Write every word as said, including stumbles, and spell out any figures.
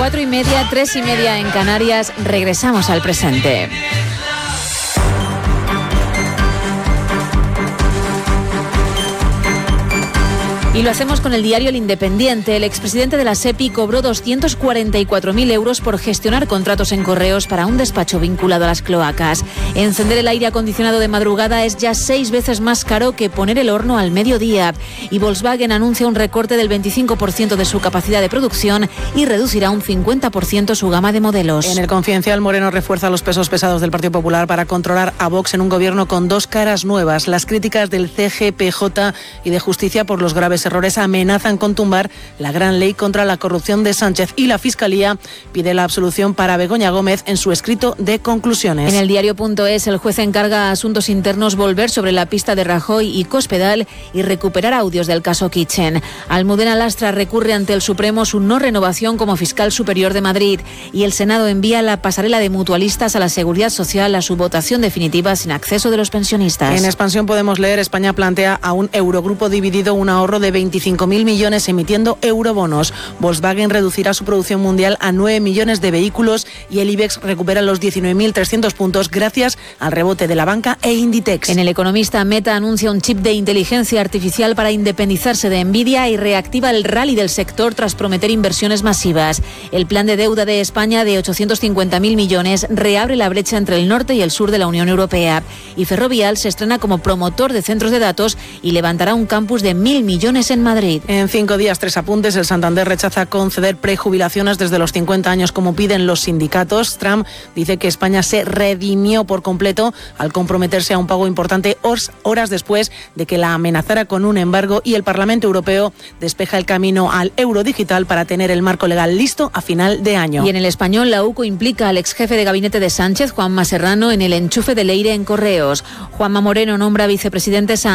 Cuatro y media, tres y media en Canarias. Regresamos al presente. Y lo hacemos con el diario El Independiente. El expresidente de la SEPI cobró doscientos cuarenta y cuatro mil euros por gestionar contratos en correos para un despacho vinculado a las cloacas. Encender el aire acondicionado de madrugada es ya seis veces más caro que poner el horno al mediodía. Y Volkswagen anuncia un recorte del veinticinco por ciento de su capacidad de producción y reducirá un cincuenta por ciento su gama de modelos. En el Confidencial, Moreno refuerza los pesos pesados del Partido Popular para controlar a Vox en un gobierno con dos caras nuevas. Las críticas del C G P J y de Justicia por los graves errores amenazan con tumbar la gran ley contra la corrupción de Sánchez, y la Fiscalía pide la absolución para Begoña Gómez en su escrito de conclusiones. En el diario.es, el juez encarga a Asuntos Internos volver sobre la pista de Rajoy y Cospedal y recuperar audios del caso Kitchen. Almudena Lastra recurre ante el Supremo su no renovación como fiscal superior de Madrid, y el Senado envía la pasarela de mutualistas a la Seguridad Social a su votación definitiva sin acceso de los pensionistas. En Expansión podemos leer: España plantea a un Eurogrupo dividido un ahorro de veinticinco mil millones emitiendo eurobonos. Volkswagen reducirá su producción mundial a nueve millones de vehículos y el IBEX recupera los diecinueve mil trescientos puntos gracias al rebote de la banca e Inditex. En El Economista, Meta anuncia un chip de inteligencia artificial para independizarse de Nvidia y reactiva el rally del sector tras prometer inversiones masivas. El plan de deuda de España de ochocientos cincuenta mil millones reabre la brecha entre el norte y el sur de la Unión Europea. Y Ferrovial se estrena como promotor de centros de datos y levantará un campus de mil millones en Madrid. En cinco días, tres apuntes. El Santander rechaza conceder prejubilaciones desde los cincuenta años como piden los sindicatos. Trump dice que España se redimió por completo al comprometerse a un pago importante horas después de que la amenazara con un embargo, y el Parlamento Europeo despeja el camino al euro digital para tener el marco legal listo a final de año. Y en El Español, la U C O implica al exjefe de gabinete de Sánchez, Juanma Serrano, en el enchufe de Leire en Correos. Juanma Moreno nombra vicepresidentes a